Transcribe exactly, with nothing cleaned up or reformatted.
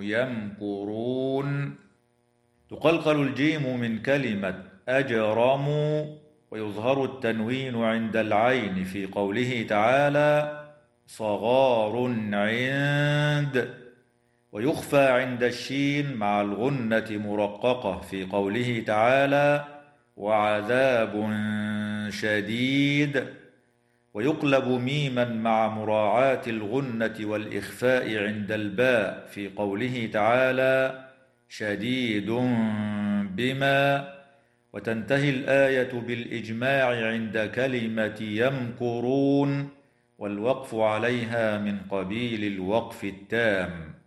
يمكرون. تقلقل الجيم من كلمة أجرموا، ويظهر التنوين عند العين في قوله تعالى صغار عند، ويخفى عند الشين مع الغنة مرققة في قوله تعالى وعذاب شديد، ويقلب ميما مع مراعاة الغنة والإخفاء عند الباء في قوله تعالى شديد بما، وتنتهي الآية بالإجماع عند كلمة يمكرون، والوقف عليها من قبيل الوقف التام.